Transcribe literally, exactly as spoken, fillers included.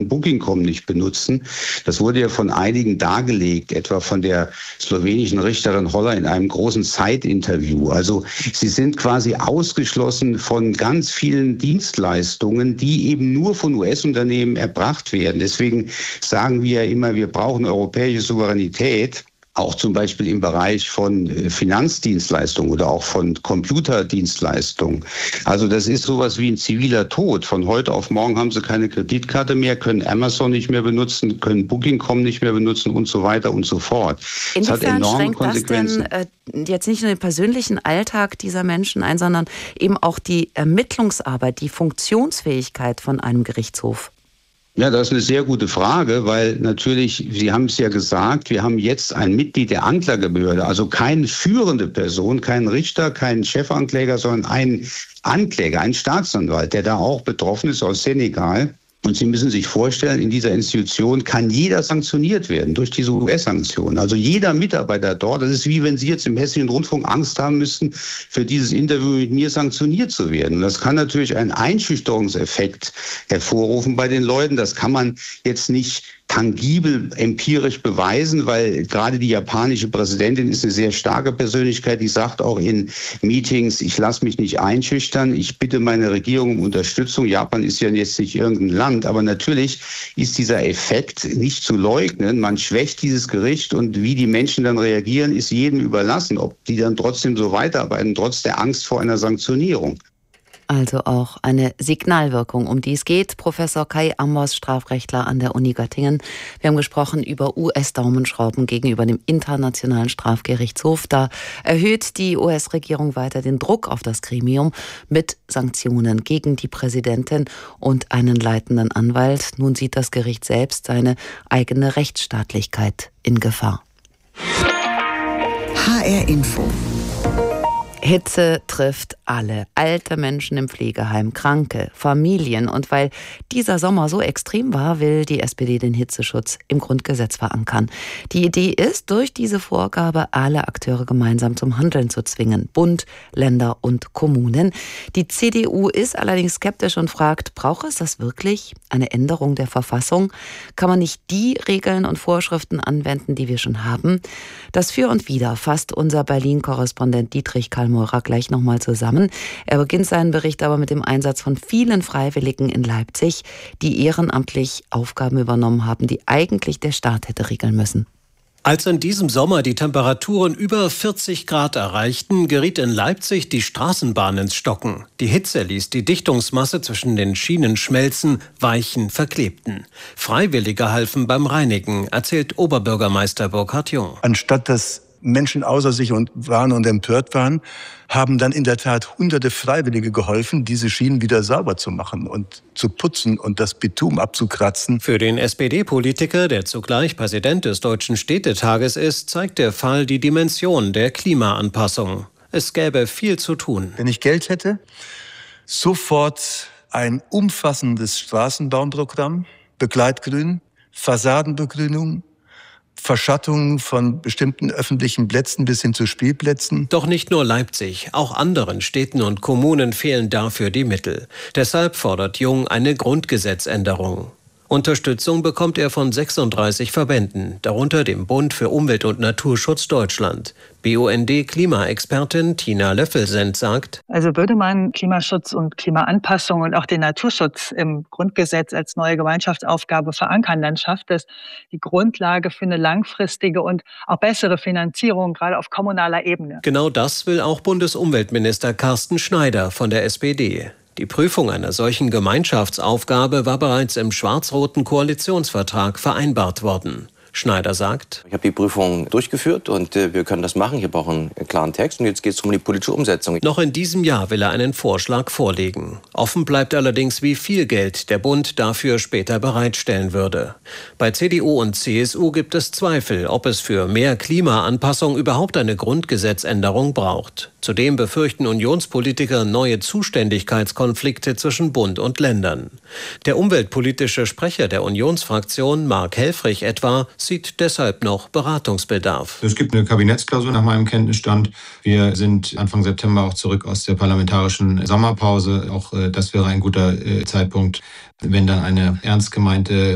können Booking Punkt com nicht benutzen. Das wurde ja von einigen dargelegt, etwa von der slowenischen Richterin Holler in einem großen Zeitinterview. Also sie sind quasi ausgeschlossen von ganz vielen Dienstleistungen, die eben nur von U S-Unternehmen erbracht werden. Deswegen sagen wir ja immer, wir brauchen europäische Souveränität. Auch zum Beispiel im Bereich von Finanzdienstleistungen oder auch von Computerdienstleistungen. Also das ist sowas wie ein ziviler Tod. Von heute auf morgen haben sie keine Kreditkarte mehr, können Amazon nicht mehr benutzen, können Booking Punkt com nicht mehr benutzen und so weiter und so fort. Inwiefern das hat enorme schränkt Konsequenzen. Das denn äh, jetzt nicht nur den persönlichen Alltag dieser Menschen ein, sondern eben auch die Ermittlungsarbeit, die Funktionsfähigkeit von einem Gerichtshof? Ja, das ist eine sehr gute Frage, weil natürlich, Sie haben es ja gesagt, wir haben jetzt ein Mitglied der Anklagebehörde, also keine führende Person, kein Richter, kein Chefankläger, sondern ein Ankläger, ein Staatsanwalt, der da auch betroffen ist aus Senegal. Und Sie müssen sich vorstellen, in dieser Institution kann jeder sanktioniert werden durch diese U S-Sanktionen. Also jeder Mitarbeiter dort, das ist wie wenn Sie jetzt im Hessischen Rundfunk Angst haben müssten, für dieses Interview mit mir sanktioniert zu werden. Und das kann natürlich einen Einschüchterungseffekt hervorrufen bei den Leuten. Das kann man jetzt nicht tangibel, empirisch beweisen, weil gerade die japanische Präsidentin ist eine sehr starke Persönlichkeit, die sagt auch in Meetings, ich lasse mich nicht einschüchtern, ich bitte meine Regierung um Unterstützung. Japan ist ja jetzt nicht irgendein Land, aber natürlich ist dieser Effekt nicht zu leugnen. Man schwächt dieses Gericht und wie die Menschen dann reagieren, ist jedem überlassen, ob die dann trotzdem so weiterarbeiten, trotz der Angst vor einer Sanktionierung. Also auch eine Signalwirkung, um die es geht. Professor Kai Amos, Strafrechtler an der Uni Göttingen. Wir haben gesprochen über U S-Daumenschrauben gegenüber dem Internationalen Strafgerichtshof. Da erhöht die U S-Regierung weiter den Druck auf das Gremium mit Sanktionen gegen die Präsidentin und einen leitenden Anwalt. Nun sieht das Gericht selbst seine eigene Rechtsstaatlichkeit in Gefahr. H R Info. Hitze trifft alle. Alte Menschen im Pflegeheim, Kranke, Familien. Und weil dieser Sommer so extrem war, will die S P D den Hitzeschutz im Grundgesetz verankern. Die Idee ist, durch diese Vorgabe alle Akteure gemeinsam zum Handeln zu zwingen. Bund, Länder und Kommunen. Die C D U ist allerdings skeptisch und fragt, braucht es das wirklich? Eine Änderung der Verfassung? Kann man nicht die Regeln und Vorschriften anwenden, die wir schon haben? Das Für und Wider fasst unser Berlin-Korrespondent Dietrich Kallmeurer gleich nochmal zusammen. Er beginnt seinen Bericht aber mit dem Einsatz von vielen Freiwilligen in Leipzig, die ehrenamtlich Aufgaben übernommen haben, die eigentlich der Staat hätte regeln müssen. Als in diesem Sommer die Temperaturen über vierzig Grad erreichten, geriet in Leipzig die Straßenbahn ins Stocken. Die Hitze ließ die Dichtungsmasse zwischen den Schienen schmelzen, Weichen verklebten. Freiwillige halfen beim Reinigen, erzählt Oberbürgermeister Burkhard Jung. Anstatt dass Menschen außer sich und waren und empört waren, haben dann in der Tat hunderte Freiwillige geholfen, diese Schienen wieder sauber zu machen und zu putzen und das Bitumen abzukratzen. Für den S P D-Politiker, der zugleich Präsident des Deutschen Städtetages ist, zeigt der Fall die Dimension der Klimaanpassung. Es gäbe viel zu tun. Wenn ich Geld hätte, sofort ein umfassendes Straßenbauprogramm, Begleitgrün, Fassadenbegrünung, Verschattung von bestimmten öffentlichen Plätzen bis hin zu Spielplätzen. Doch nicht nur Leipzig, auch anderen Städten und Kommunen fehlen dafür die Mittel. Deshalb fordert Jung eine Grundgesetzänderung. Unterstützung bekommt er von sechsunddreißig Verbänden, darunter dem Bund für Umwelt- und Naturschutz Deutschland. B U N D-Klimaexpertin Tina Löffelsend sagt: Also würde man Klimaschutz und Klimaanpassung und auch den Naturschutz im Grundgesetz als neue Gemeinschaftsaufgabe verankern, dann schafft es die Grundlage für eine langfristige und auch bessere Finanzierung, gerade auf kommunaler Ebene. Genau das will auch Bundesumweltminister Carsten Schneider von der S P D. Die Prüfung einer solchen Gemeinschaftsaufgabe war bereits im schwarz-roten Koalitionsvertrag vereinbart worden. Schneider sagt: Ich habe die Prüfung durchgeführt und äh, wir können das machen. Ich brauche einen klaren Text und jetzt geht es um die politische Umsetzung. Noch in diesem Jahr will er einen Vorschlag vorlegen. Offen bleibt allerdings, wie viel Geld der Bund dafür später bereitstellen würde. Bei C D U und C S U gibt es Zweifel, ob es für mehr Klimaanpassung überhaupt eine Grundgesetzänderung braucht. Zudem befürchten Unionspolitiker neue Zuständigkeitskonflikte zwischen Bund und Ländern. Der umweltpolitische Sprecher der Unionsfraktion, Mark Helfrich etwa, sieht deshalb noch Beratungsbedarf. Es gibt eine Kabinettsklausur nach meinem Kenntnisstand. Wir sind Anfang September auch zurück aus der parlamentarischen Sommerpause. Auch das wäre ein guter Zeitpunkt, wenn dann eine ernst gemeinte